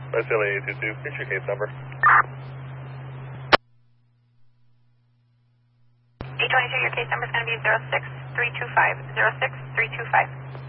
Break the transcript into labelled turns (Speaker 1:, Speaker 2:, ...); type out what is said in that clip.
Speaker 1: West LA 822, what's your case number?
Speaker 2: 822, your case number is going to be 06325. 06325.